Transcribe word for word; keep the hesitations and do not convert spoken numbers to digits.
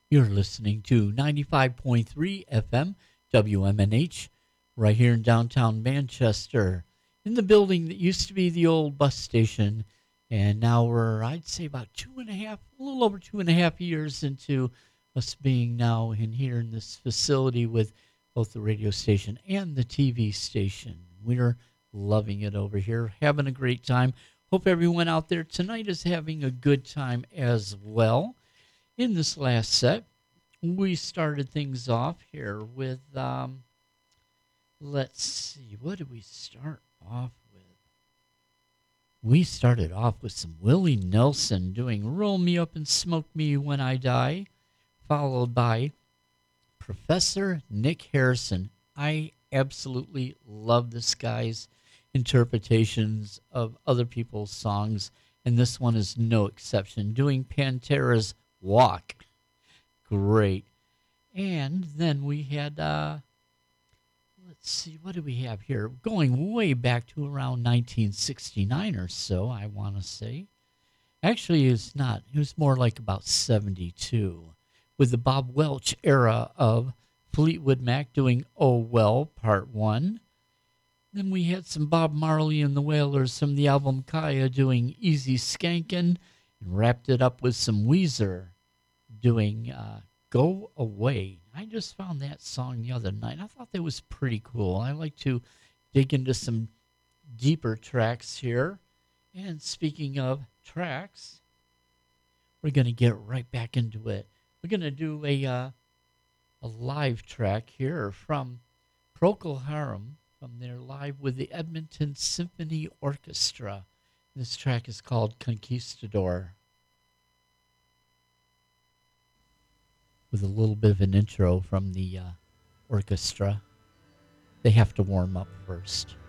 You're listening to ninety-five point three F M W M N H right here in downtown Manchester in the building that used to be the old bus station. And now we're, I'd say, about two and a half, a little over two and a half years into us being now in here in this facility with both the radio station and the T V station. We're loving it over here, having a great time. Hope everyone out there tonight is having a good time as well. In this last set, we started things off here with, um, let's see, what did we start off with? We started off with some Willie Nelson doing Roll Me Up and Smoke Me When I Die, followed by Professor Nick Harrison. I absolutely love this guy's interpretations of other people's songs, and this one is no exception, doing Pantera's Walk. Great. And then we had, uh, let's see, what do we have here? Going way back to around nineteen sixty-nine or so, I want to say. Actually, it's not. It was more like about seventy-two, with the Bob Welch era of Fleetwood Mac doing Oh Well, Part one. Then we had some Bob Marley and the Wailers from the album Kaya doing Easy Skankin', and wrapped it up with some Weezer doing uh, Go Away. I just found that song the other night. I thought that was pretty cool. I like to dig into some deeper tracks here. And speaking of tracks, we're going to get right back into it. We're going to do a, uh, a live track here from Procol Harum, from their Live with the Edmonton Symphony Orchestra. This track is called Conquistador. With a little bit of an intro from the uh, orchestra. They have to warm up first.